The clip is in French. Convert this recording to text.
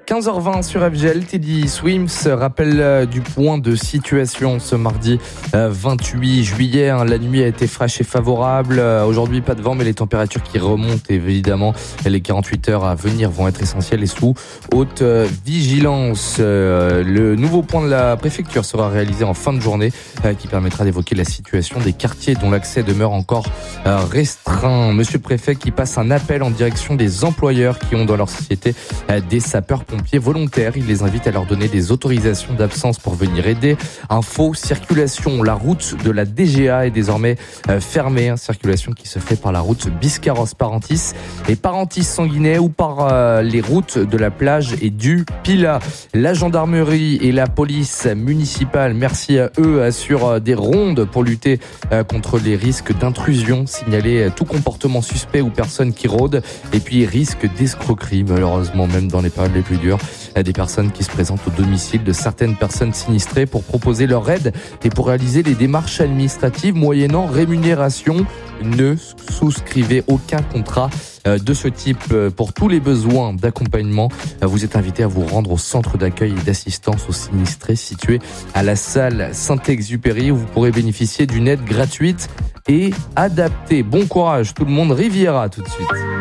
15h20 sur FGL, Teddy Swims rappelle du point de situation ce mardi 28 juillet. La nuit a été fraîche et favorable. Aujourd'hui, pas de vent, mais les températures qui remontent, évidemment, les 48 heures à venir vont être essentielles et sous haute vigilance. Le nouveau point de la préfecture sera réalisé en fin de journée, qui permettra d'évoquer la situation des quartiers dont l'accès demeure encore restreint. Monsieur le préfet qui passe un appel en direction des employeurs qui ont dans leur société des sapeurs-pompiers volontaires. Il les invite à leur donner des autorisations d'absence pour venir aider. Info, circulation. La route de la DGA est désormais fermée. Circulation qui se fait par la route Biscarrosse-Parentis et Parentis-Sanguinet ou par les routes de la plage et du Pilat. La gendarmerie et la police municipale, merci à eux, assurent des rondes pour lutter contre les risques d'intrusion, signaler tout comportement suspect ou personne qui rôde, et puis risque d'escroquerie, malheureusement même dans les périodes les plus dures, des personnes qui se présentent au domicile de certaines personnes sinistrées pour proposer leur aide et pour réaliser les démarches administratives moyennant rémunération. Ne souscrivez aucun contrat de ce type. Pour tous les besoins d'accompagnement, vous êtes invité à vous rendre au centre d'accueil et d'assistance aux sinistrés situé à la salle Saint-Exupéry, où vous pourrez bénéficier d'une aide gratuite et adaptée. Bon courage tout le monde. Riviera tout de suite.